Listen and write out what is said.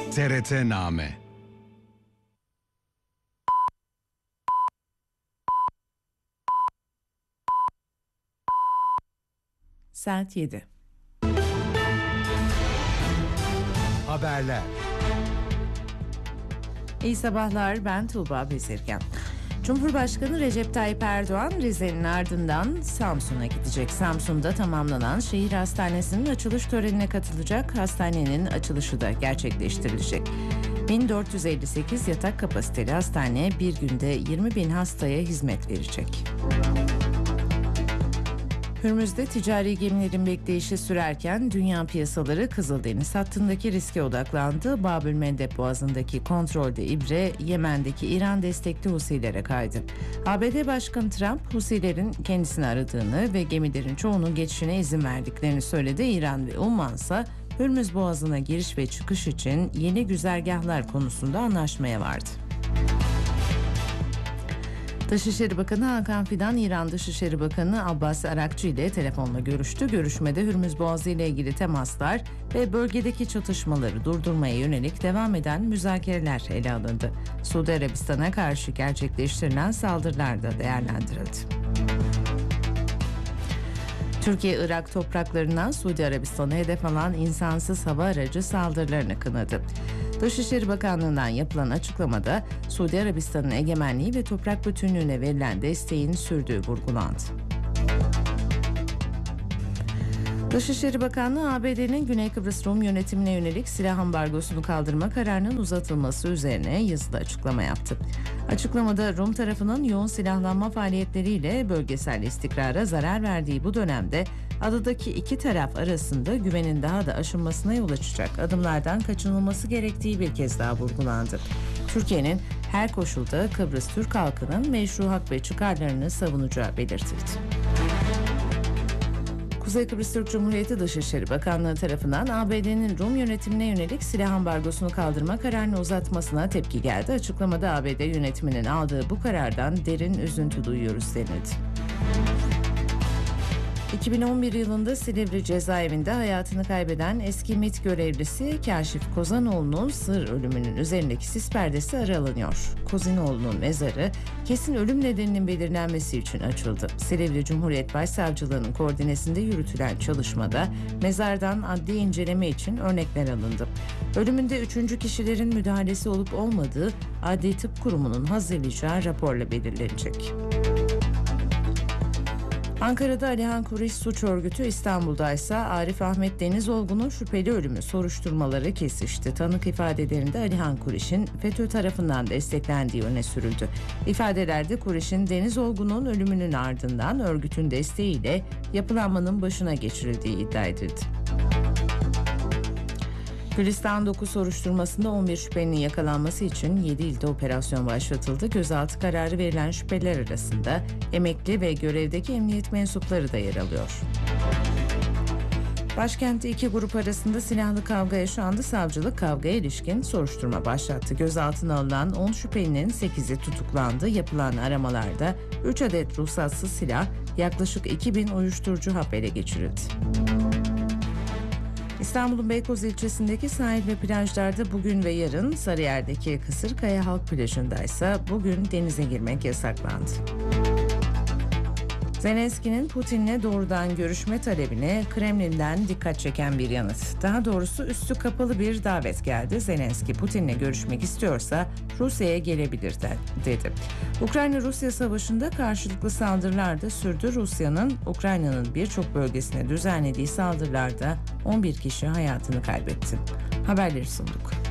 TRT-Name. Saat 7. Haberler. İyi sabahlar, ben Tuğba Bezirgen. Cumhurbaşkanı Recep Tayyip Erdoğan Rize'nin ardından Samsun'a gidecek. Samsun'da tamamlanan şehir hastanesinin açılış törenine katılacak. Hastanenin açılışı da gerçekleştirilecek. 1458 yatak kapasiteli hastane bir günde 20.000 hastaya hizmet verecek. Hürmüz'de ticari gemilerin bekleyişi sürerken dünya piyasaları Kızıldeniz hattındaki riske odaklandı. Babülmendeb Boğazı'ndaki kontrolde ibre Yemen'deki İran destekli Husilere kaydı. ABD Başkanı Trump, Husilerin kendisini aradığını ve gemilerin çoğunun geçişine izin verdiklerini söyledi. İran ve Umman ise Hürmüz Boğazı'na giriş ve çıkış için yeni güzergahlar konusunda anlaşmaya vardı. Dışişleri Bakanı Hakan Fidan, İran Dışişleri Bakanı Abbas Arakçı ile telefonla görüştü. Görüşmede Hürmüz Boğazı ile ilgili temaslar ve bölgedeki çatışmaları durdurmaya yönelik devam eden müzakereler ele alındı. Suudi Arabistan'a karşı gerçekleştirilen saldırılar da değerlendirildi. Türkiye, Irak topraklarından Suudi Arabistan'a hedef alan insansız hava aracı saldırılarını kınadı. Dışişleri Bakanlığı'ndan yapılan açıklamada Suudi Arabistan'ın egemenliği ve toprak bütünlüğüne verilen desteğin sürdüğü vurgulandı. Dışişleri Bakanlığı, ABD'nin Güney Kıbrıs Rum yönetimine yönelik silah ambargosunu kaldırma kararının uzatılması üzerine yazılı açıklama yaptı. Açıklamada Rum tarafının yoğun silahlanma faaliyetleriyle bölgesel istikrara zarar verdiği bu dönemde adadaki iki taraf arasında güvenin daha da aşınmasına yol açacak adımlardan kaçınılması gerektiği bir kez daha vurgulandı. Türkiye'nin her koşulda Kıbrıs Türk halkının meşru hak ve çıkarlarını savunacağı belirtildi. Kuzey Kıbrıs Türk Cumhuriyeti Dışişleri Bakanlığı tarafından ABD'nin Rum yönetimine yönelik silah ambargosunu kaldırma kararını uzatmasına tepki geldi. Açıklamada ABD yönetiminin aldığı bu karardan derin üzüntü duyuyoruz denildi. 2011 yılında Silivri cezaevinde hayatını kaybeden eski MİT görevlisi Kaşif Kozanoğlu'nun sır ölümünün üzerindeki sis perdesi aralanıyor. Kozanoğlu'nun mezarı kesin ölüm nedeninin belirlenmesi için açıldı. Silivri Cumhuriyet Başsavcılığı'nın koordinesinde yürütülen çalışmada mezardan adli inceleme için örnekler alındı. Ölümünde üçüncü kişilerin müdahalesi olup olmadığı Adli Tıp Kurumu'nun hazırlayacağı raporla belirlenecek. Ankara'da Alihan Kuriş Suç Örgütü, İstanbul'da ise Arif Ahmet Denizolgun'un şüpheli ölümü soruşturmaları kesişti. Tanık ifadelerinde Alihan Kuriş'in FETÖ tarafından desteklendiği öne sürüldü. İfadelerde Kuriş'in Denizolgun'un ölümünün ardından örgütün desteğiyle yapılanmanın başına geçirildiği iddia edildi. Gülistan 9 soruşturmasında 11 şüphelinin yakalanması için 7 ilde operasyon başlatıldı. Gözaltı kararı verilen şüpheliler arasında emekli ve görevdeki emniyet mensupları da yer alıyor. Başkentte iki grup arasında silahlı kavga yaşandı. Savcılık kavgaya ilişkin soruşturma başlattı. Gözaltına alınan 10 şüphelinin 8'i tutuklandı. Yapılan aramalarda 3 adet ruhsatsız silah, yaklaşık 2000 uyuşturucu hap ele geçirildi. İstanbul'un Beykoz ilçesindeki sahil ve plajlarda bugün ve yarın, Sarıyer'deki Kısırkaya Halk Plajı'nda ise bugün denize girmek yasaklandı. Zelenski'nin Putin'le doğrudan görüşme talebine Kremlin'den dikkat çeken bir yanıt. Daha doğrusu üstü kapalı bir davet geldi. Zelenski, Putin'le görüşmek istiyorsa Rusya'ya gelebilir dedi. Ukrayna-Rusya savaşında karşılıklı saldırılar da sürdü. Rusya'nın Ukrayna'nın birçok bölgesine düzenlediği saldırılarda 11 kişi hayatını kaybetti. Haberleri sunduk.